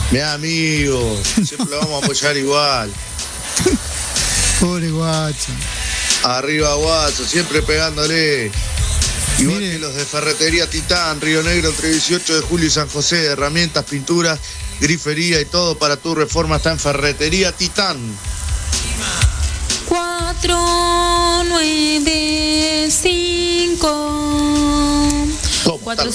Mi amigo, siempre lo vamos a apoyar igual. Pobre guacho. Arriba Guacho, siempre pegándole. Igual Mire. que los de Ferretería Titán, Río Negro, entre 18 de julio y San José, herramientas, pinturas, grifería y todo para tu reforma está en Ferretería Titán. 4, 9.